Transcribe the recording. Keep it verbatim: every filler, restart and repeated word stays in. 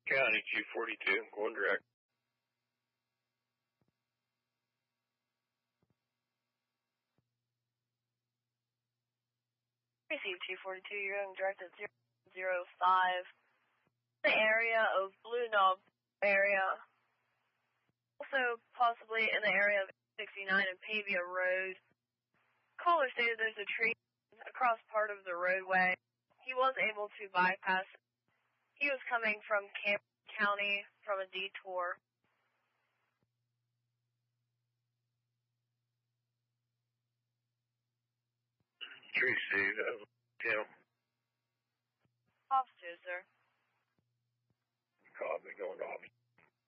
County, G forty-two, going direct. Received two forty-two, you're going direct at zero zero five. The area of Blue Knob area. Also possibly in the area of sixty-nine and Pavia Road. Caller stated there's a tree across part of the roadway. He was able to bypass it. He was coming from Cameron County from a detour. Tree received, uh, Tim. Officer, sir. Copy, going to office.